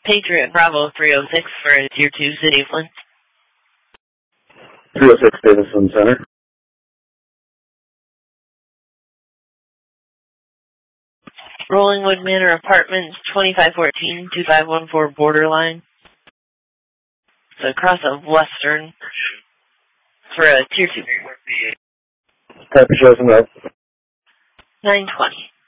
Patriot Bravo 306 for a Tier 2 City of Flint. 306 Davison Center. Rollingwood Manor Apartments, 2514-2514 Borderline. It's across of Western for a Tier 2. Type of shows and 920.